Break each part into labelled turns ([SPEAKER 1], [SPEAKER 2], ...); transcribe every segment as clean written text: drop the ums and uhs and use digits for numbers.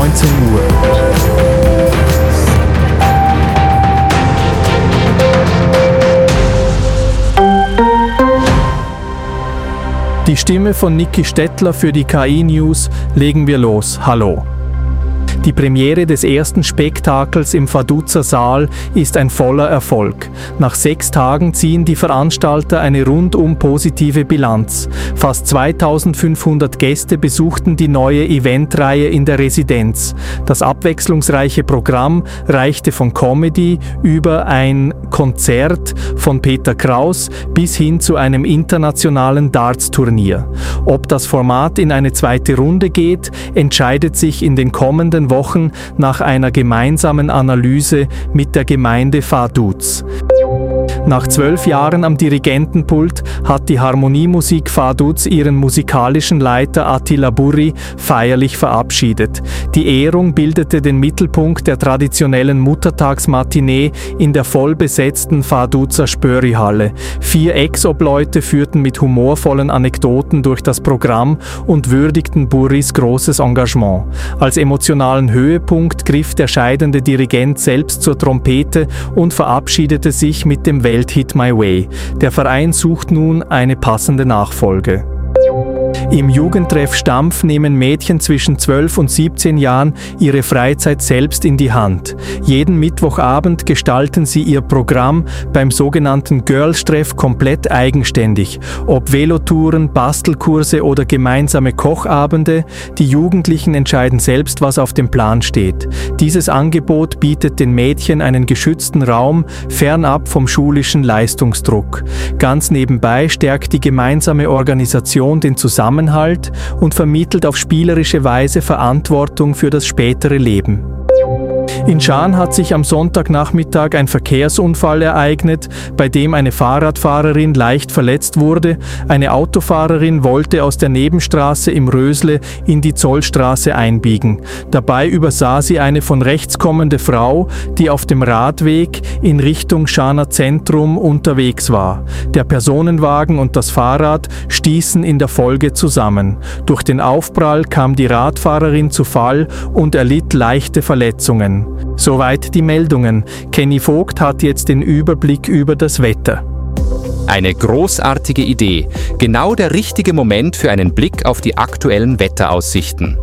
[SPEAKER 1] 19 Uhr. Die Stimme von Niki Stettler für die KI News. Legen wir los. Hallo. Die Premiere des ersten Spektakels im Vaduz Saal ist ein voller Erfolg. Nach 6 Tagen ziehen die Veranstalter eine rundum positive Bilanz. Fast 2500 Gäste besuchten die neue Eventreihe in der Residenz. Das abwechslungsreiche Programm reichte von Comedy über ein Konzert von Peter Kraus bis hin zu einem internationalen Darts-Turnier. Ob das Format in eine zweite Runde geht, entscheidet sich in den kommenden Wochen nach einer gemeinsamen Analyse mit der Gemeinde Vaduz. Nach 12 Jahren am Dirigentenpult hat die Harmoniemusik Vaduz ihren musikalischen Leiter Attila Burri feierlich verabschiedet. Die Ehrung bildete den Mittelpunkt der traditionellen Muttertagsmatinee in der vollbesetzten Vaduzer Spöri-Halle. 4 Ex-Obleute führten mit humorvollen Anekdoten durch das Programm und würdigten Burris großes Engagement. Als emotionalen Höhepunkt griff der scheidende Dirigent selbst zur Trompete und verabschiedete sich mit dem Welthit My Way. Der Verein sucht nun eine passende Nachfolge. Im Jugendtreff Stampf nehmen Mädchen zwischen 12 und 17 Jahren ihre Freizeit selbst in die Hand. Jeden Mittwochabend gestalten sie ihr Programm beim sogenannten Girls-Treff komplett eigenständig. Ob Velotouren, Bastelkurse oder gemeinsame Kochabende, die Jugendlichen entscheiden selbst, was auf dem Plan steht. Dieses Angebot bietet den Mädchen einen geschützten Raum, fernab vom schulischen Leistungsdruck. Ganz nebenbei stärkt die gemeinsame Organisation den Zusammenhalt und vermittelt auf spielerische Weise Verantwortung für das spätere Leben. In Schaan hat sich am Sonntagnachmittag ein Verkehrsunfall ereignet, bei dem eine Fahrradfahrerin leicht verletzt wurde. Eine Autofahrerin wollte aus der Nebenstraße im Rösle in die Zollstraße einbiegen. Dabei übersah sie eine von rechts kommende Frau, die auf dem Radweg in Richtung Schaaner Zentrum unterwegs war. Der Personenwagen und das Fahrrad stießen in der Folge zusammen. Durch den Aufprall kam die Radfahrerin zu Fall und erlitt leichte Verletzungen. Soweit die Meldungen. Kenny Vogt hat jetzt den Überblick über das Wetter.
[SPEAKER 2] Eine großartige Idee. Genau der richtige Moment für einen Blick auf die aktuellen Wetteraussichten.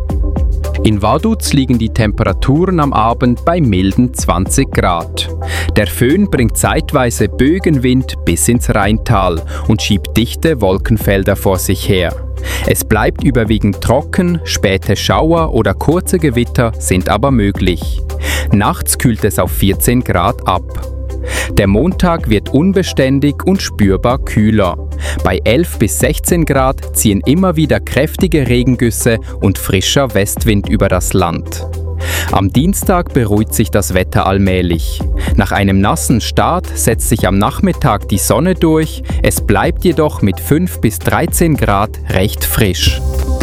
[SPEAKER 3] In Vaduz liegen die Temperaturen am Abend bei milden 20 Grad. Der Föhn bringt zeitweise Bögenwind bis ins Rheintal und schiebt dichte Wolkenfelder vor sich her. Es bleibt überwiegend trocken, späte Schauer oder kurze Gewitter sind aber möglich. Nachts kühlt es auf 14 Grad ab. Der Montag wird unbeständig und spürbar kühler. Bei 11 bis 16 Grad ziehen immer wieder kräftige Regengüsse und frischer Westwind über das Land. Am Dienstag beruhigt sich das Wetter allmählich. Nach einem nassen Start setzt sich am Nachmittag die Sonne durch, es bleibt jedoch mit 5 bis 13 Grad recht frisch.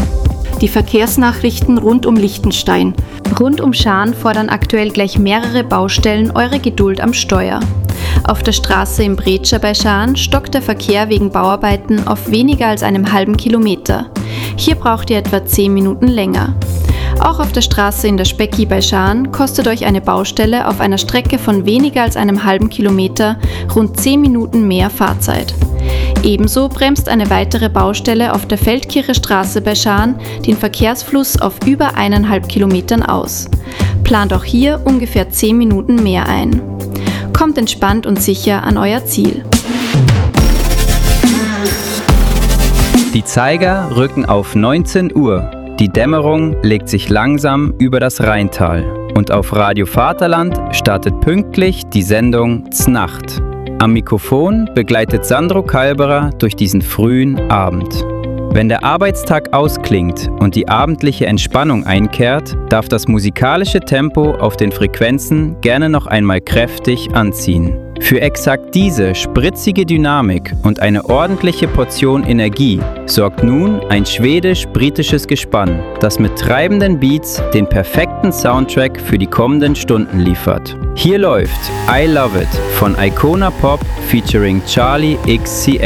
[SPEAKER 4] Die Verkehrsnachrichten rund um Liechtenstein. Rund um Schaan fordern aktuell gleich mehrere Baustellen eure Geduld am Steuer. Auf der Straße im Bretscher bei Schaan stockt der Verkehr wegen Bauarbeiten auf weniger als einem halben Kilometer. Hier braucht ihr etwa 10 Minuten länger. Auch auf der Straße in der Specki bei Schaan kostet euch eine Baustelle auf einer Strecke von weniger als einem halben Kilometer rund 10 Minuten mehr Fahrzeit. Ebenso bremst eine weitere Baustelle auf der Feldkircher Straße bei Schaan den Verkehrsfluss auf über 1,5 Kilometern aus. Plant auch hier ungefähr 10 Minuten mehr ein. Kommt entspannt und sicher an euer Ziel.
[SPEAKER 5] Die Zeiger rücken auf 19 Uhr. Die Dämmerung legt sich langsam über das Rheintal. Und auf Radio Vaterland startet pünktlich die Sendung Znacht. Am Mikrofon begleitet Sandro Kalberer durch diesen frühen Abend. Wenn der Arbeitstag ausklingt und die abendliche Entspannung einkehrt, darf das musikalische Tempo auf den Frequenzen gerne noch einmal kräftig anziehen. Für exakt diese spritzige Dynamik und eine ordentliche Portion Energie sorgt nun ein schwedisch-britisches Gespann, das mit treibenden Beats den perfekten Soundtrack für die kommenden Stunden liefert. Hier läuft I Love It von Icona Pop featuring Charlie XCX.